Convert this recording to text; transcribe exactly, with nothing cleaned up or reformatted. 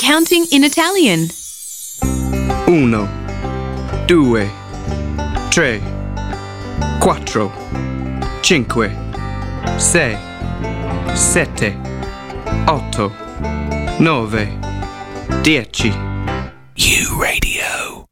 counting in Italian. Uno, due, tre, quattro, cinque, sei, sette, otto, nove, dieci. U Radio.